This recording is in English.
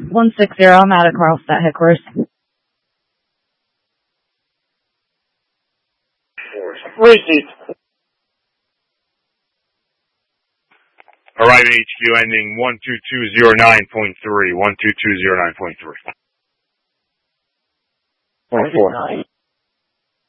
160, I'm out across that headquarters. Receipt. Arriving HQ ending 12209.3. 12209.3. 24.